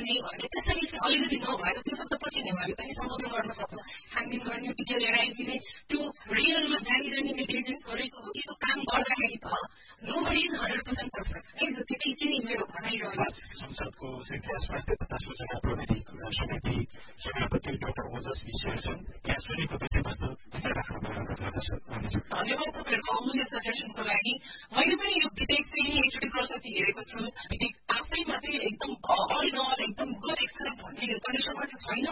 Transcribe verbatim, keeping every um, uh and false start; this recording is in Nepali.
गर्ने भने त्यसरी चाहिँ अलिकति नभएर त्यो शब्द पछि नेपाली पनि सम्बोधन गर्न सक्छ छानबिन गर्ने भिडियो लिएर आइदिने त्यो रियलमा जानी जानी नेग्लिजेन्स गरेको हो कि त्यो काम गर्दाखेरि त nobody is one hundred percent perfect है सो त्यति चाहिँ मेरो भनाइ रह्यो संसदको शिक्षा स्वास्थ्य तथा सूचना प्रविधि समिति सभापति डाक्टर ओजस विषय छन् यहाँ सुनेको विषयवस्तु विचार राख्नु भएको गर्दछ धन्यवाद तपाईँहरूको अमूल्य सजेसनको लागि मैले पनि यो विधेयक चाहिँ एकचोटि सरस्वती हेरेको छु विधेयक आफैमा चाहिँ एकदम अल इन अल एकदम गुड एक्सलेन्ट भन्ने कन्डिसनमा चाहिँ छैन